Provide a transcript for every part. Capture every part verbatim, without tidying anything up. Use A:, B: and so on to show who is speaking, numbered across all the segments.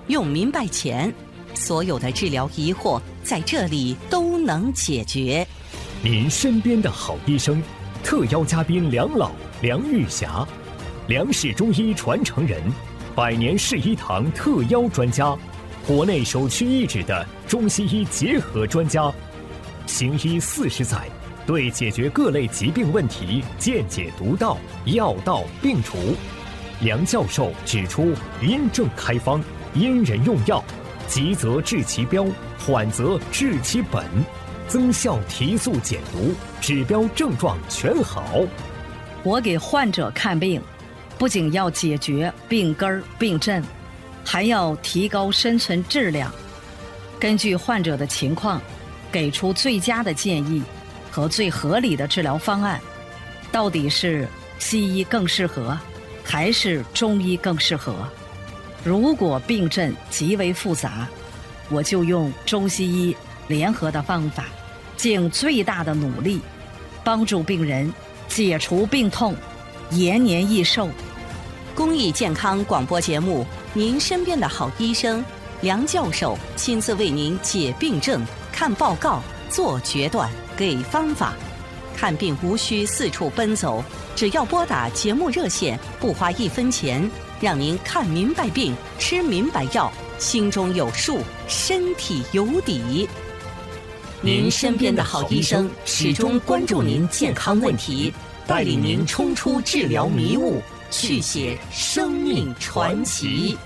A: 用明白钱，所有的治疗疑惑在这里都能解决。
B: 您身边的好医生，特邀嘉宾梁老、梁玉霞，梁氏中医传承人，百年世医堂特邀专家，国内首屈一指的中西医结合专家，行医四十载，对解决各类疾病问题见解独到，药到病除。梁教授指出，因症开方，因人用药，急则治其标，缓则治其本，增效提速减毒，指标症状全好。
C: 我给患者看病，不仅要解决病根儿病症，还要提高生存质量，根据患者的情况给出最佳的建议和最合理的治疗方案。到底是西医更适合还是中医更适合？如果病症极为复杂，我就用中西医联合的方法，尽最大的努力帮助病人解除病痛，延年益寿。
A: 公益健康广播节目，您身边的好医生梁教授亲自为您解病症、看报告、做决断、给方法。看病无需四处奔走，只要拨打节目热线，不花一分钱，让您看明白病，吃明白药，心中有数，身体有底。您身边的好医生始终关注您健康问题，带领您冲出治疗迷雾，续写生命传奇。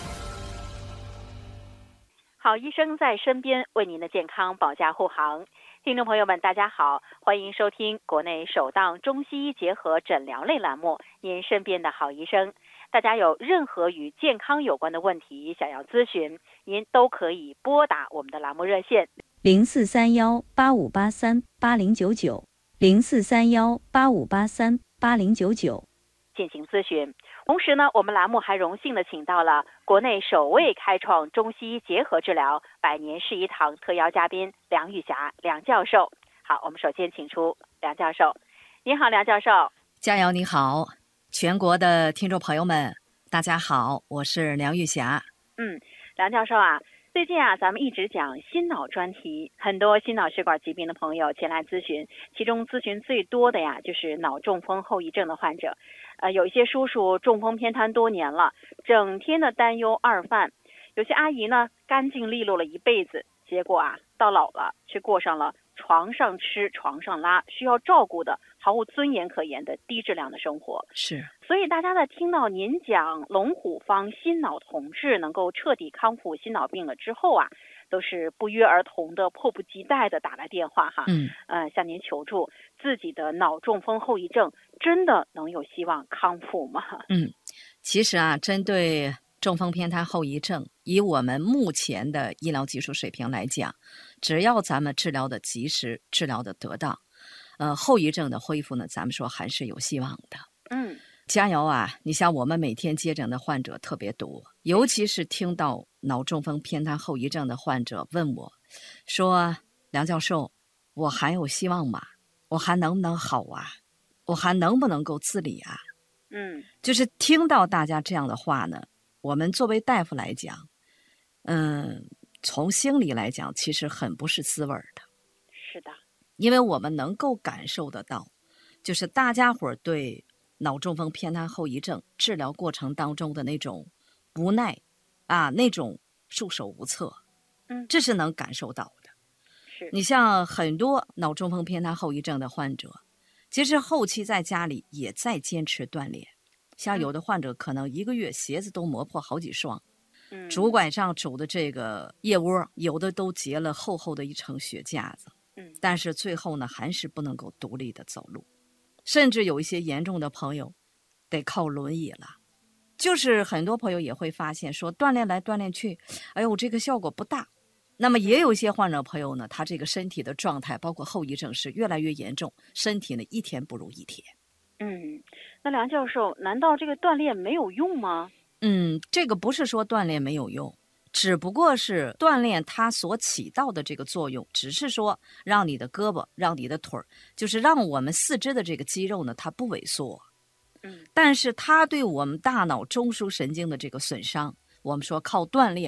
D: 好医生在身边，为您的健康保驾护航。听众朋友们大家好，欢迎收听国内首档中西医结合诊疗类栏目，您身边的好医生。大家有任何与健康有关的问题想要咨询，您都可以拨打我们的栏目热线
E: 零四三幺八五八三八零九九零四三幺八五八三八零九九
D: 进行咨询。同时呢，我们栏目还荣幸的请到了国内首位开创中西医结合治疗百年世医堂特邀嘉宾梁玉霞梁教授。好，我们首先请出梁教授。您好，梁教授。
C: 佳瑶你好，全国的听众朋友们大家好，我是梁玉霞。
D: 嗯，梁教授啊，最近啊，咱们一直讲心脑专题，很多心脑血管疾病的朋友前来咨询，其中咨询最多的呀，就是脑中风后遗症的患者。呃，有一些叔叔中风偏瘫多年了，整天的担忧二犯；有些阿姨呢，干净利落了一辈子，结果啊，到老了却过上了床上吃、床上拉，需要照顾的毫无尊严可言的低质量的生活。
C: 是，
D: 所以大家在听到您讲龙虎方心脑同治能够彻底康复心脑病了之后啊，都是不约而同的、迫不及待的打来电话哈，
C: 嗯，
D: 呃，向您求助自己的脑中风后遗症真的能有希望康复吗？
C: 嗯，其实啊，针对中风偏瘫后遗症，以我们目前的医疗技术水平来讲，只要咱们治疗的及时，治疗的得当，呃，后遗症的恢复呢，咱们说还是有希望的。
D: 嗯，
C: 加油啊！你像我们每天接诊的患者特别多，尤其是听到脑中风偏瘫后遗症的患者问我说，梁教授，我还有希望吗？我还能不能好啊？我还能不能够自理啊？
D: 嗯，
C: 就是听到大家这样的话呢，我们作为大夫来讲，嗯，从心理来讲，其实很不是滋味的。
D: 是的，
C: 因为我们能够感受得到，就是大家伙儿对脑中风偏瘫后遗症治疗过程当中的那种无奈啊，那种束手无策，
D: 嗯，
C: 这是能感受到的。
D: 是
C: 你像很多脑中风偏瘫后遗症的患者，其实后期在家里也在坚持锻炼，像有的患者可能一个月鞋子都磨破好几双，
D: 嗯，
C: 拄拐杖拄的这个腋窝，有的都结了厚厚的一层血架子，
D: 嗯，
C: 但是最后呢，还是不能够独立的走路，甚至有一些严重的朋友得靠轮椅了。就是很多朋友也会发现说，锻炼来锻炼去，哎呦，这个效果不大。那么也有一些患者朋友呢，他这个身体的状态，包括后遗症是越来越严重，身体呢一天不如一天。
D: 嗯，那梁教授，难道这个锻炼没有用吗？
C: 嗯，这个不是说锻炼没有用，只不过是锻炼它所起到的这个作用，只是说让你的胳膊、让你的腿儿，就是让我们四肢的这个肌肉呢，它不萎缩。
D: 嗯，
C: 但是它对我们大脑中枢神经的这个损伤，我们说靠锻炼